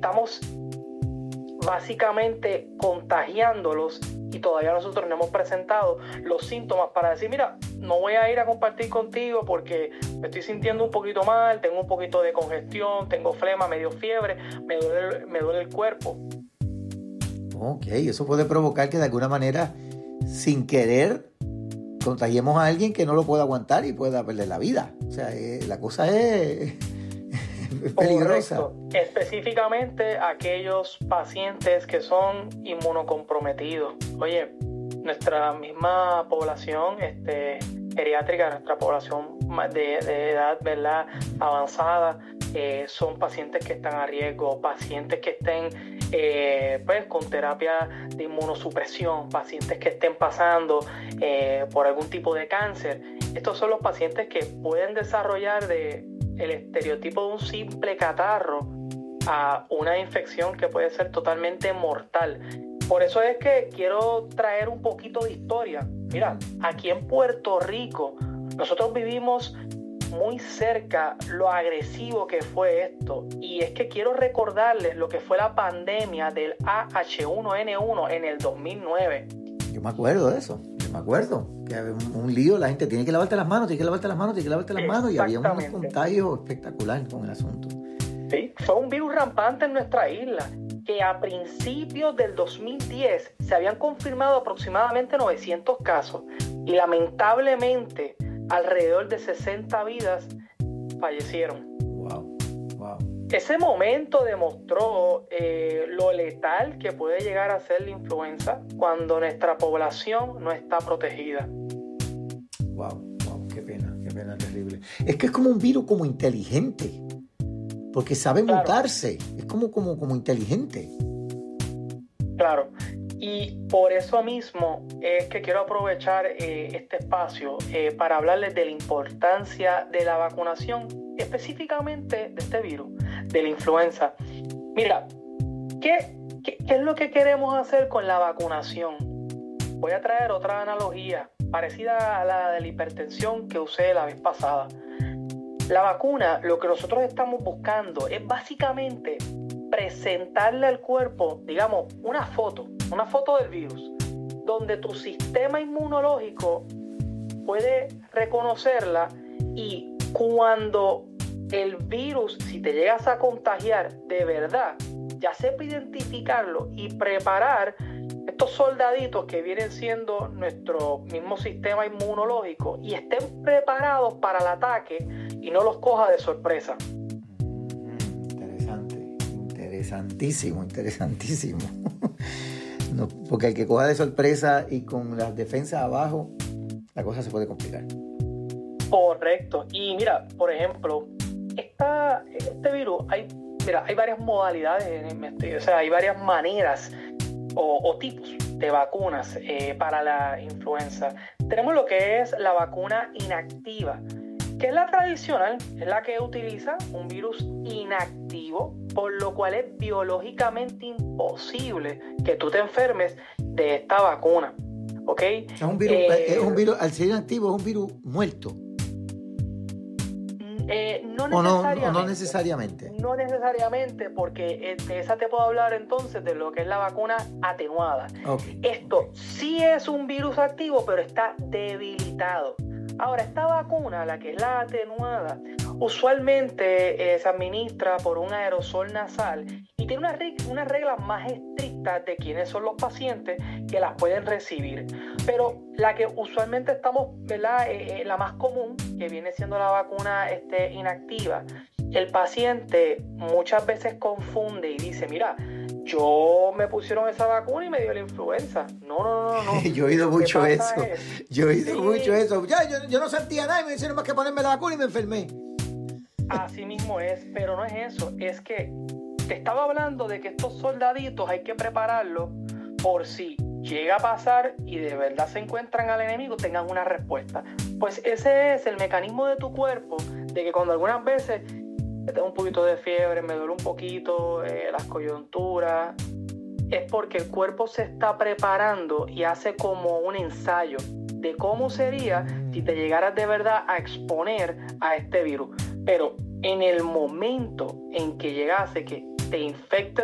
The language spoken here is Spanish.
estamos básicamente contagiándolos y todavía nosotros no hemos presentado los síntomas para decir, mira, no voy a ir a compartir contigo porque me estoy sintiendo un poquito mal, tengo un poquito de congestión, tengo flema, medio fiebre, me duele el cuerpo. Ok, eso puede provocar que de alguna manera, sin querer, contagiemos a alguien que no lo pueda aguantar y pueda perder la vida. O sea, la cosa es peligrosa. Correcto. Específicamente aquellos pacientes que son inmunocomprometidos. Oye, nuestra misma población geriátrica, nuestra población de edad, ¿verdad?, avanzada, son pacientes que están a riesgo, pacientes que estén pues con terapia de inmunosupresión, pacientes que estén pasando por algún tipo de cáncer. Estos son los pacientes que pueden desarrollar el estereotipo de un simple catarro a una infección que puede ser totalmente mortal. Por eso es que quiero traer un poquito de historia. Mira, aquí en Puerto Rico nosotros vivimos muy cerca lo agresivo que fue esto, y es que quiero recordarles lo que fue la pandemia del H1N1 en el 2009. Yo me acuerdo de eso, que había un lío, la gente tiene que lavarte las manos, y había unos contagios espectaculares con el asunto. Sí, fue un virus rampante en nuestra isla, que a principios del 2010 se habían confirmado aproximadamente 900 casos, y lamentablemente alrededor de 60 vidas fallecieron. Wow. Ese momento demostró lo letal que puede llegar a ser la influenza cuando nuestra población no está protegida. Wow, qué pena terrible. Es que es como un virus como inteligente, porque sabe mutarse, es como inteligente. Claro. Y por eso mismo es que quiero aprovechar este espacio para hablarles de la importancia de la vacunación, específicamente de este virus, de la influenza. Mira, ¿qué es lo que queremos hacer con la vacunación? Voy a traer otra analogía parecida a la de la hipertensión que usé la vez pasada. La vacuna, lo que nosotros estamos buscando es básicamente presentarle al cuerpo, digamos, una foto del virus, donde tu sistema inmunológico puede reconocerla, y cuando el virus, si te llegas a contagiar de verdad, ya sepa identificarlo y preparar estos soldaditos que vienen siendo nuestro mismo sistema inmunológico y estén preparados para el ataque y no los coja de sorpresa. Interesantísimo. No, porque el que coja de sorpresa y con las defensas abajo, la cosa se puede complicar. Correcto. Y mira, por ejemplo, este virus, hay varias modalidades, o sea, hay varias maneras o tipos de vacunas para la influenza. Tenemos lo que es la vacuna inactiva, que es la tradicional, es la que utiliza un virus inactivo, por lo cual es biológicamente imposible que tú te enfermes de esta vacuna. ¿Ok? Es un virus, al ser inactivo, es un virus muerto. No necesariamente. No necesariamente, porque de esa te puedo hablar entonces de lo que es la vacuna atenuada. Esto sí es un virus activo, pero está debilitado. Ahora, esta vacuna, la que es la atenuada, usualmente se administra por un aerosol nasal y tiene unas reglas más estrictas de quiénes son los pacientes que las pueden recibir. Pero la que usualmente estamos, ¿verdad? La más común, que viene siendo la vacuna inactiva, el paciente muchas veces confunde y dice, mira, yo me pusieron esa vacuna y me dio la influenza. No. Yo he oído mucho eso. Yo no sentía nada y me hicieron más que ponerme la vacuna y me enfermé. Así mismo es, pero no es eso. Es que te estaba hablando de que estos soldaditos hay que prepararlos por si llega a pasar y de verdad se encuentran al enemigo, tengan una respuesta. Pues ese es el mecanismo de tu cuerpo, de que cuando algunas veces tengo un poquito de fiebre, me duele un poquito las coyunturas, es porque el cuerpo se está preparando y hace como un ensayo de cómo sería si te llegaras de verdad a exponer a este virus. Pero en el momento en que llegase que se infecte